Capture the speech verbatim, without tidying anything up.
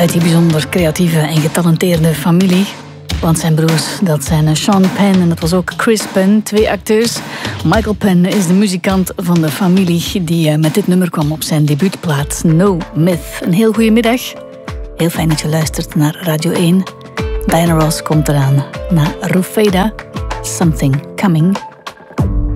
uit die bijzonder creatieve en getalenteerde familie. Want zijn broers, dat zijn Sean Penn en dat was ook Chris Penn, twee acteurs. Michael Penn is de muzikant van de familie die met dit nummer kwam op zijn debuutplaat No Myth. Een heel goede middag. Heel fijn dat je luistert naar Radio één. Diana Ross komt eraan na Rufeda, Something Coming.